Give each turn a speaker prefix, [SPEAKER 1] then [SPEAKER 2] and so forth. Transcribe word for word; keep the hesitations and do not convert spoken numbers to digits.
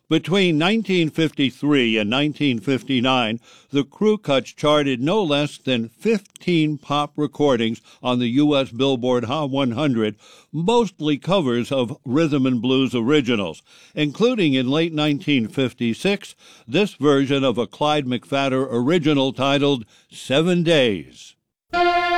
[SPEAKER 1] Between nineteen fifty-three and nineteen fifty-nine, the Crew Cuts charted no less than fifteen pop recordings on the U S Billboard Hot one hundred, mostly covers of rhythm and blues originals, including in late nineteen fifty-six this version of a Clyde McPhatter original titled Seven Days.